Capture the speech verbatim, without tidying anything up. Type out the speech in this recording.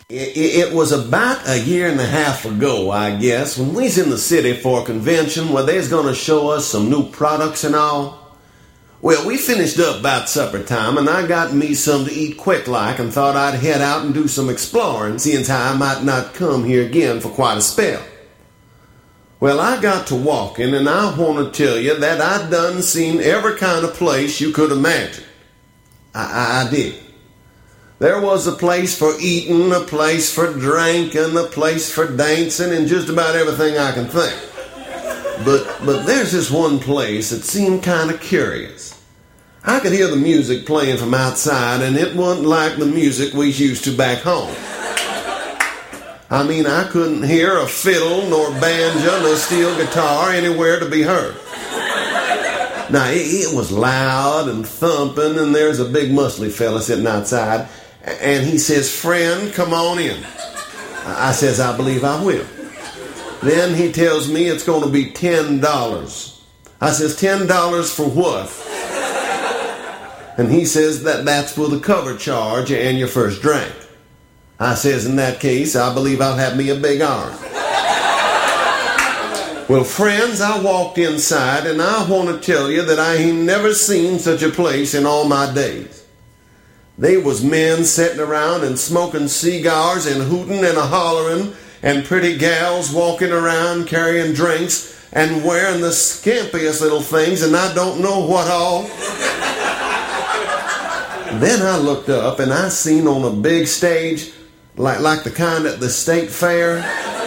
It, it was about a year and a half ago, I guess, when we was in the city for a convention where they's gonna show us some new products and all. Well, we finished up about supper time, and I got me some to eat quick like and thought I'd head out and do some exploring, seeing how I might not come here again for quite a spell. Well, I got to walking, and I want to tell you that I done seen every kind of place you could imagine. I, I, I did. There was a place for eating, a place for drinking, a place for dancing, and just about everything I can think. But but there's this one place that seemed kind of curious. I could hear the music playing from outside, and it wasn't like the music we used to back home. I mean, I couldn't hear a fiddle, nor banjo, nor steel guitar anywhere to be heard. Now, it, it was loud and thumping, and there's a big muscly fella sitting outside, and he says, "Friend, come on in." I says, "I believe I will." Then he tells me it's going to be ten dollars. I says, ten dollars for what? And he says that that's for the cover charge and your first drink. I says, in that case, I believe I'll have me a big arm. Well, friends, I walked inside, and I want to tell you that I ain't never seen such a place in all my days. They was men sitting around and smoking cigars and hooting and a-hollering, and pretty gals walking around carrying drinks and wearing the skimpiest little things, and I don't know what all. Then I looked up, and I seen on a big stage, like, like the kind at the state fair,